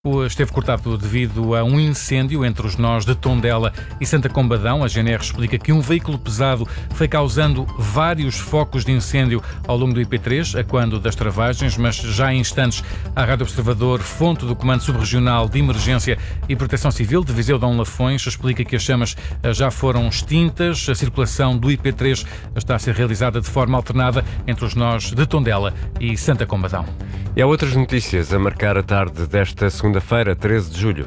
Esteve cortado devido a um incêndio entre os nós de Tondela e Santa Combadão. A GNR explica que um veículo pesado foi causando vários focos de incêndio ao longo do IP3, a quando das travagens, mas já em instantes a Rádio Observador, fonte do Comando Subregional de Emergência e Proteção Civil de Viseu Dão Lafões, explica que as chamas já foram extintas. A circulação do IP3 está a ser realizada de forma alternada entre os nós de Tondela e Santa Combadão. E há outras notícias a marcar a tarde desta segunda-feira, 13 de julho.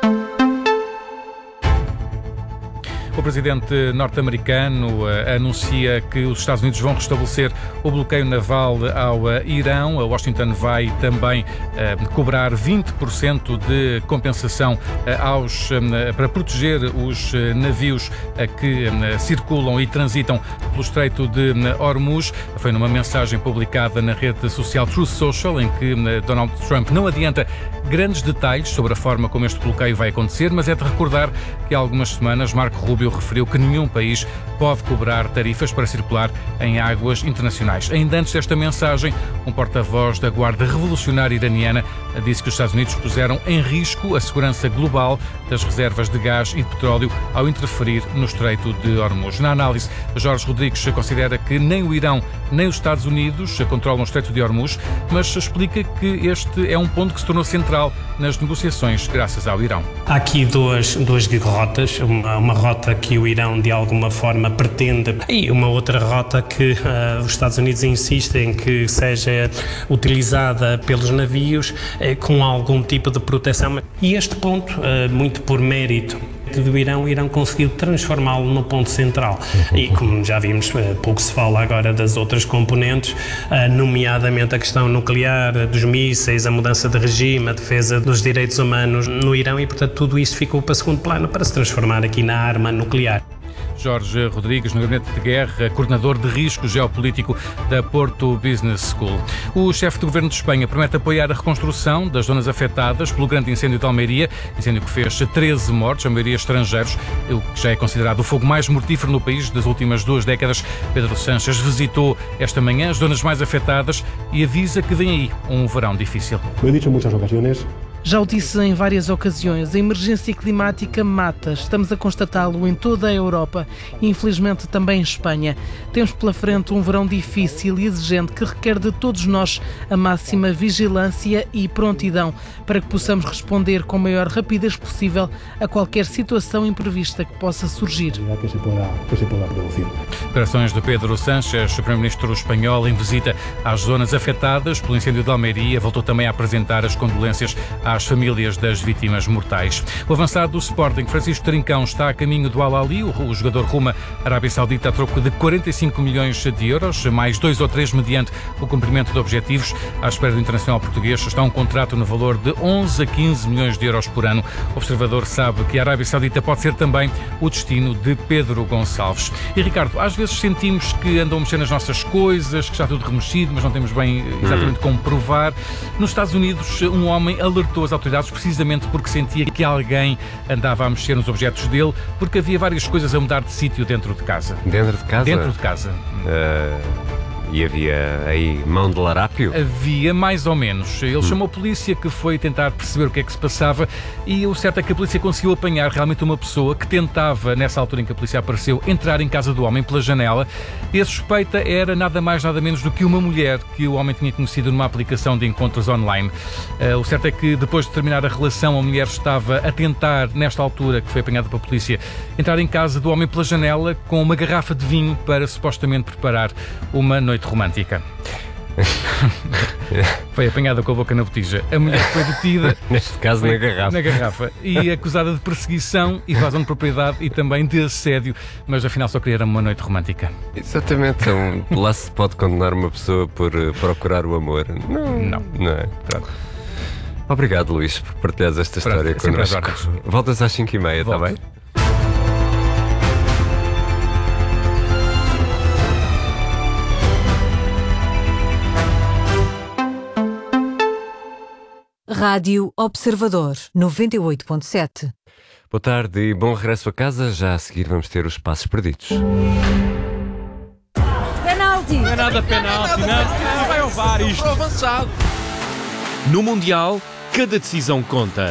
O presidente norte-americano anuncia que os Estados Unidos vão restabelecer o bloqueio naval ao Irão. A Washington vai também cobrar 20% de compensação para proteger os navios que circulam e transitam pelo Estreito de Hormuz. Foi numa mensagem publicada na rede social Truth Social, em que Donald Trump não adianta grandes detalhes sobre a forma como este bloqueio vai acontecer, mas é de recordar que há algumas semanas Marco Rubio referiu que nenhum país pode cobrar tarifas para circular em águas internacionais. Ainda antes desta mensagem, um porta-voz da Guarda Revolucionária Iraniana disse que os Estados Unidos puseram em risco a segurança global das reservas de gás e de petróleo ao interferir no Estreito de Hormuz. Na análise, Jorge Rodrigues considera que nem o Irão nem os Estados Unidos controlam o Estreito de Hormuz, mas explica que este é um ponto que se tornou central nas negociações graças ao Irão. Há aqui duas rotas, uma rota que o Irão de alguma forma pretende e uma outra rota que os Estados Unidos insistem que seja utilizada pelos navios com algum tipo de proteção. E este ponto, muito por mérito do Irão, o Irão conseguiu transformá-lo no ponto central. E como já vimos, pouco se fala agora das outras componentes, nomeadamente a questão nuclear, dos mísseis, a mudança de regime, a defesa dos direitos humanos no Irão e, portanto, tudo isso ficou para segundo plano para se transformar aqui na arma nuclear. Jorge Rodrigues, no Gabinete de Guerra, coordenador de risco geopolítico da Porto Business School. O chefe do Governo de Espanha promete apoiar a reconstrução das zonas afetadas pelo grande incêndio de Almeria, incêndio que fez 13 mortos, a maioria estrangeiros, o que já é considerado o fogo mais mortífero no país das últimas 2 décadas. Pedro Sánchez visitou esta manhã as zonas mais afetadas e avisa que vem aí um verão difícil. Lo he dicho en muchas ocasiones. Já o disse em várias ocasiões, a emergência climática mata. Estamos a constatá-lo em toda a Europa e, infelizmente, também em Espanha. Temos pela frente um verão difícil e exigente que requer de todos nós a máxima vigilância e prontidão para que possamos responder com a maior rapidez possível a qualquer situação imprevista que possa surgir. Que se pueda producir. Declarações de Pedro Sánchez, primeiro-ministro espanhol, em visita às zonas afetadas pelo incêndio de Almeria. Voltou também a apresentar as condolências às famílias das vítimas mortais. O avançado do Sporting, Francisco Trincão, está a caminho do Al-Ahly. O jogador ruma à Arábia Saudita a troco de 45 milhões de euros, mais 2 ou 3 mediante o cumprimento de objetivos. À espera do internacional português está um contrato no valor de 11 a 15 milhões de euros por ano. O observador sabe que a Arábia Saudita pode ser também o destino de Pedro Gonçalves. E, Ricardo, às vezes sentimos que andam a mexer nas nossas coisas, que está tudo remexido, mas não temos bem exatamente como provar. Nos Estados Unidos, um homem alertou as autoridades precisamente porque sentia que alguém andava a mexer nos objetos dele, porque havia várias coisas a mudar de sítio dentro de casa. Dentro de casa? Dentro de casa. E havia aí mão de larápio? Havia, mais ou menos. Ele chamou a polícia, que foi tentar perceber o que é que se passava, e o certo é que a polícia conseguiu apanhar realmente uma pessoa que tentava, nessa altura em que a polícia apareceu, entrar em casa do homem pela janela. E a suspeita era nada mais, nada menos do que uma mulher que o homem tinha conhecido numa aplicação de encontros online. O certo é que, depois de terminar a relação, a mulher estava a tentar, nesta altura que foi apanhada pela polícia, entrar em casa do homem pela janela com uma garrafa de vinho para supostamente preparar uma noite romântica. Foi apanhada com a boca na botija. A mulher foi detida, neste caso na garrafa, e acusada de perseguição, invasão de propriedade e também de assédio, mas afinal só queria uma noite romântica. Exatamente. Lá se pode condenar uma pessoa por procurar o amor. Não é? Pronto. Obrigado, Luís, por partilhares esta história connosco. Voltas às 5h30, está bem? Rádio Observador 98.7. Boa tarde e bom regresso a casa. Já a seguir vamos ter os passos perdidos. Penalti! Não é nada penalti, não vai ao VAR isto. Avançado. No Mundial, Cada decisão conta.